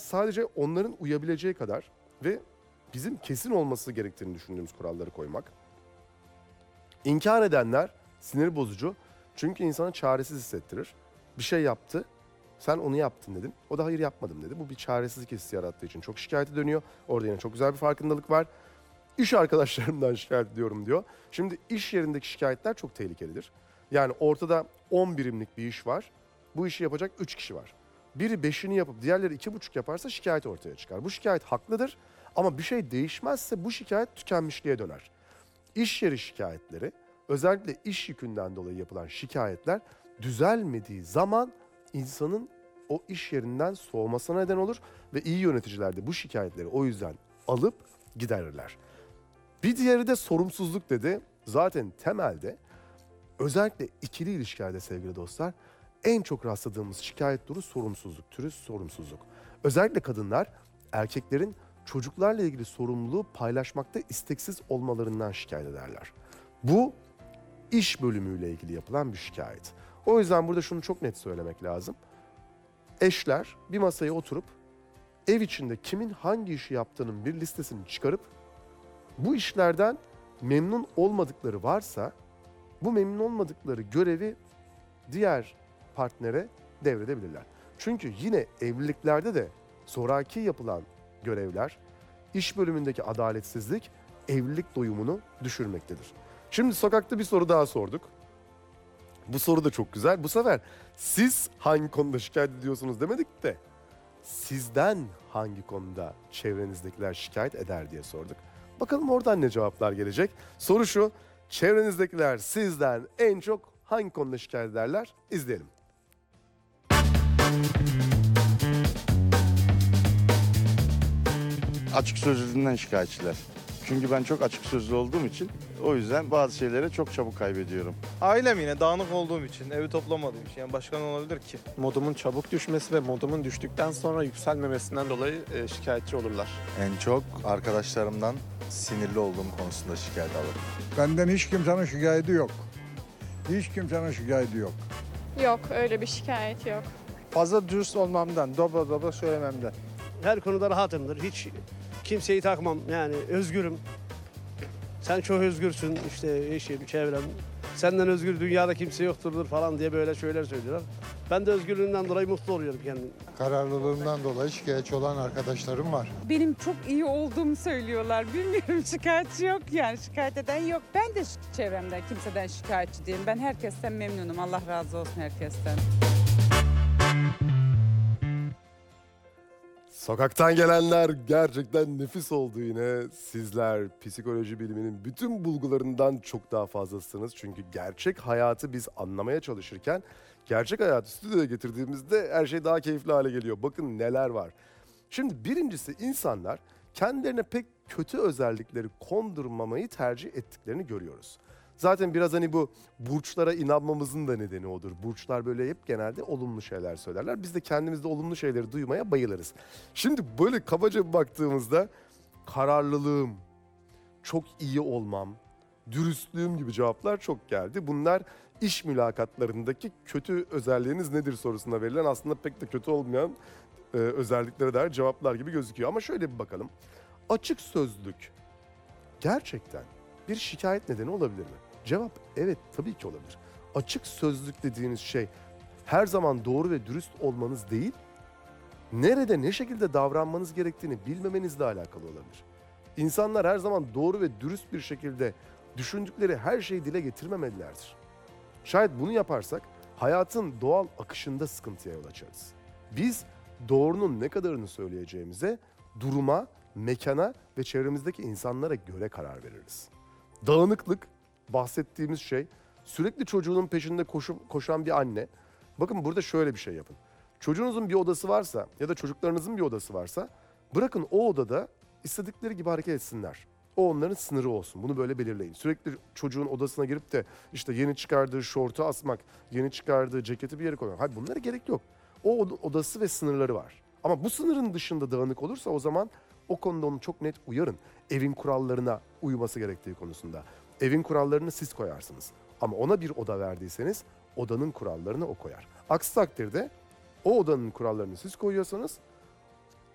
sadece onların uyabileceği kadar ve bizim kesin olması gerektiğini düşündüğümüz kuralları koymak. İnkar edenler sinir bozucu. Çünkü insanı çaresiz hissettirir. Bir şey yaptı, sen onu yaptın dedin. O da hayır yapmadım dedi. Bu bir çaresizlik hissi yarattığı için çok şikayete dönüyor. Orada yine çok güzel bir farkındalık var. İş arkadaşlarımdan şikayet ediyorum diyor. Şimdi iş yerindeki şikayetler çok tehlikelidir. Yani ortada 10 birimlik bir iş var. Bu işi yapacak 3 kişi var. Biri 5'ini yapıp diğerleri 2,5 yaparsa şikayet ortaya çıkar. Bu şikayet haklıdır ama bir şey değişmezse bu şikayet tükenmişliğe döner. İş yeri şikayetleri, özellikle iş yükünden dolayı yapılan şikayetler düzelmediği zaman insanın o iş yerinden soğumasına neden olur ve iyi yöneticiler de bu şikayetleri o yüzden alıp giderirler. Bir diğeri de sorumsuzluk dedi. Zaten temelde özellikle ikili ilişkilerde sevgili dostlar en çok rastladığımız şikayet türü sorumsuzluk, türü sorumsuzluk. Özellikle kadınlar erkeklerin çocuklarla ilgili sorumluluğu paylaşmakta isteksiz olmalarından şikayet ederler. Bu iş bölümüyle ilgili yapılan bir şikayet. O yüzden burada şunu çok net söylemek lazım. Eşler bir masaya oturup ev içinde kimin hangi işi yaptığının bir listesini çıkarıp bu işlerden memnun olmadıkları varsa bu memnun olmadıkları görevi diğer partnere devredebilirler. Çünkü yine evliliklerde de zoraki yapılan görevler, iş bölümündeki adaletsizlik evlilik doyumunu düşürmektedir. Şimdi sokakta bir soru daha sorduk. Bu soru da çok güzel. Bu sefer siz hangi konuda şikayet ediyorsunuz demedik de sizden hangi konuda çevrenizdekiler şikayet eder diye sorduk. Bakalım oradan ne cevaplar gelecek. Soru şu, çevrenizdekiler sizden en çok hangi konuda şikayet ederler? İzleyelim. Açık sözlülüğünden şikayetçiler. Çünkü ben çok açık sözlü olduğum için o yüzden bazı şeyleri çok çabuk kaybediyorum. Ailem yine dağınık olduğum için, evi toplamadığım için. Yani başka ne olabilir ki? Modumun çabuk düşmesi ve modumun düştükten sonra yükselmemesinden dolayı şikayetçi olurlar. En çok arkadaşlarımdan sinirli olduğum konusunda şikayet alırım. Benden hiç kimsenin şikayeti yok. Hiç kimsenin şikayeti yok. Yok, öyle bir şikayet yok. Fazla dürüst olmamdan, dobra dobra söylememden. Her konuda rahatımdır. Hiç kimseyi takmam. Yani özgürüm. Sen çok özgürsün işte eşim, çevrem. Senden özgür dünyada kimse yoktur falan diye böyle şeyler söylüyorlar. Ben de özgürlüğümden dolayı mutlu oluyorum kendim. Kararlılığımdan dolayı şikayetçi olan arkadaşlarım var. Benim çok iyi olduğumu söylüyorlar. Bilmiyorum, şikayetçi yok yani, şikayet eden yok. Ben de çevremden kimseden şikayetçi değilim. Ben herkesten memnunum. Allah razı olsun herkesten. Sokaktan gelenler gerçekten nefis oldu yine. Sizler psikoloji biliminin bütün bulgularından çok daha fazlasınız. Çünkü gerçek hayatı biz anlamaya çalışırken gerçek hayatı stüdyoya getirdiğimizde her şey daha keyifli hale geliyor. Bakın neler var. Şimdi birincisi insanlar kendilerine pek kötü özellikleri kondurmamayı tercih ettiklerini görüyoruz. Zaten biraz hani bu burçlara inanmamızın da nedeni odur. Burçlar böyle hep genelde olumlu şeyler söylerler. Biz de kendimizde olumlu şeyleri duymaya bayılırız. Şimdi böyle kabaca baktığımızda kararlılığım, çok iyi olmam, dürüstlüğüm gibi cevaplar çok geldi. Bunlar iş mülakatlarındaki kötü özelliğiniz nedir sorusuna verilen aslında pek de kötü olmayan özelliklere dair cevaplar gibi gözüküyor. Ama şöyle bir bakalım. Açık sözlülük gerçekten bir şikayet nedeni olabilir mi? Cevap evet, tabii ki olabilir. Açık sözlülük dediğiniz şey her zaman doğru ve dürüst olmanız değil, nerede ne şekilde davranmanız gerektiğini bilmemenizle alakalı olabilir. İnsanlar her zaman doğru ve dürüst bir şekilde düşündükleri her şeyi dile getirmemelilerdir. Şayet bunu yaparsak hayatın doğal akışında sıkıntıya yol açarız. Biz doğrunun ne kadarını söyleyeceğimize, duruma, mekana ve çevremizdeki insanlara göre karar veririz. Dağınıklık bahsettiğimiz şey, sürekli çocuğunun peşinde koşan bir anne. Bakın burada şöyle bir şey yapın. Çocuğunuzun bir odası varsa ya da çocuklarınızın bir odası varsa bırakın o odada istedikleri gibi hareket etsinler. O onların sınırı olsun. Bunu böyle belirleyin. Sürekli çocuğun odasına girip de işte yeni çıkardığı şortu asmak, yeni çıkardığı ceketi bir yere koymak. Hayır, bunlara gerek yok. O odası ve sınırları var. Ama bu sınırın dışında dağınık olursa o zaman o konuda onu çok net uyarın. Evin kurallarına uyması gerektiği konusunda. Evin kurallarını siz koyarsınız. Ama ona bir oda verdiyseniz odanın kurallarını o koyar. Aksi takdirde o odanın kurallarını siz koyuyorsanız